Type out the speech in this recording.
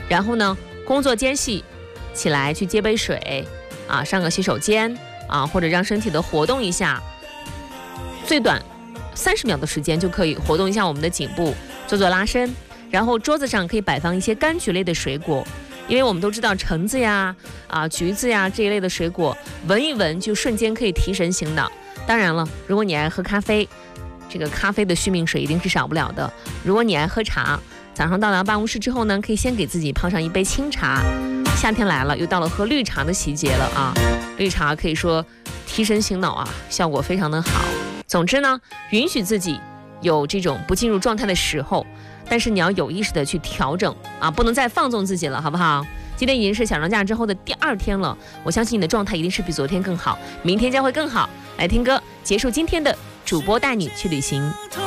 然后呢，工作间隙起来去接杯水啊，上个洗手间啊，或者让身体的活动一下，最短30秒的时间就可以活动一下我们的颈部，做做拉伸。然后桌子上可以摆放一些柑橘类的水果，因为我们都知道橙子呀、橘子呀这一类的水果，闻一闻就瞬间可以提神醒脑。当然了，如果你爱喝咖啡，这个咖啡的续命水一定是少不了的。如果你爱喝茶，早上到达办公室之后呢，可以先给自己泡上一杯清茶。夏天来了，又到了喝绿茶的季节了啊！绿茶可以说提神醒脑啊，效果非常的好。总之呢，允许自己有这种不进入状态的时候，但是你要有意识的去调整啊，不能再放纵自己了，好不好？今天已经是小长假之后的第2天了，我相信你的状态一定是比昨天更好，明天将会更好。来听歌，结束今天的主播带你去旅行。